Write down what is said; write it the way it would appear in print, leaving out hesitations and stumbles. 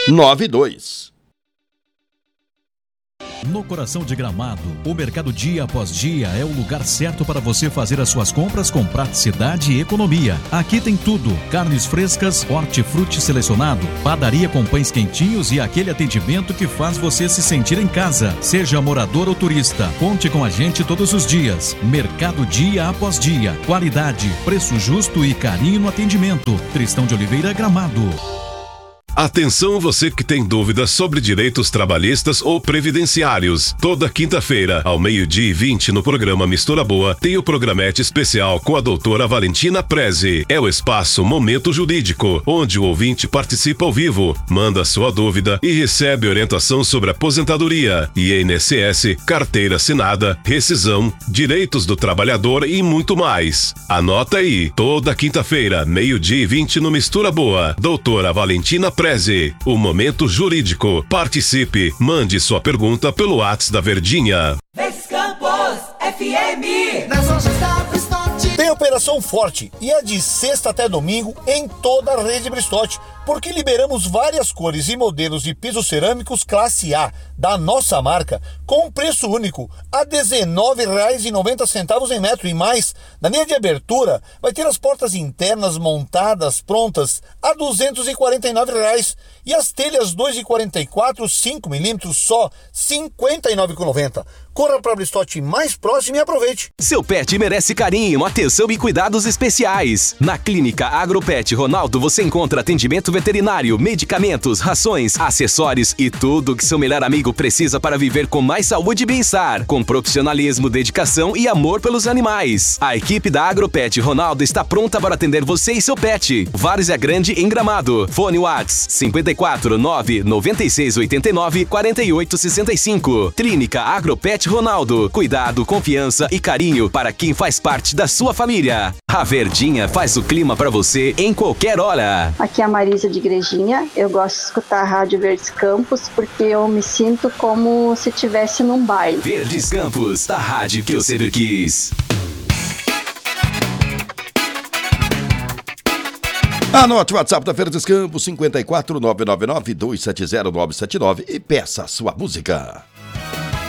92. No coração de Gramado, o Mercado Dia Após Dia é o lugar certo para você fazer as suas compras com praticidade e economia. Aqui tem tudo: carnes frescas, hortifruti selecionado, padaria com pães quentinhos e aquele atendimento que faz você se sentir em casa. Seja morador ou turista, conte com a gente todos os dias. Mercado Dia Após Dia. Qualidade, preço justo e carinho no atendimento. Tristão de Oliveira, Gramado. Atenção, você que tem dúvidas sobre direitos trabalhistas ou previdenciários. Toda quinta-feira, ao 12:20, no programa Mistura Boa, tem o programete especial com a doutora Valentina Prezi. É o espaço Momento Jurídico, onde o ouvinte participa ao vivo, manda sua dúvida e recebe orientação sobre aposentadoria, INSS, carteira assinada, rescisão, direitos do trabalhador e muito mais. Anota aí, toda quinta-feira, 12:20, no Mistura Boa, doutora Valentina Prezi, o Momento Jurídico. Participe, mande sua pergunta pelo WhatsApp da Verdinha. Campos FM. Nas lojas da Bristote. Tem operação forte e é de sexta até domingo em toda a rede Bristote, porque liberamos várias cores e modelos de pisos cerâmicos classe A da nossa marca com preço único a R$ 19,90 em metro, e mais, na linha de abertura vai ter as portas internas montadas prontas a R$ 249 e as telhas 2,44 5mm só R$ 59,90. Corra para a Bristote mais próxima e aproveite. Seu pet merece carinho, atenção e cuidados especiais. Na Clínica Agropet Ronaldo você encontra atendimento veterinário, medicamentos, rações, acessórios e tudo que seu melhor amigo precisa para viver com mais saúde e bem-estar, com profissionalismo, dedicação e amor pelos animais. A equipe da Agropet Ronaldo está pronta para atender você e seu pet. Várzea Grande em Gramado. Fone Whats 54 9 96 89 48 65. Clínica Agropet Ronaldo. Cuidado, confiança e carinho para quem faz parte da sua família. A Verdinha faz o clima para você em qualquer hora. Aqui é a Marisa de Igrejinha. Eu gosto de escutar a Rádio Verdes Campos porque eu me sinto como se estivesse num baile. Verdes Campos, a rádio que eu sempre quis. Anote o WhatsApp da Verdes Campos, 54 999 270 979 e peça a sua música.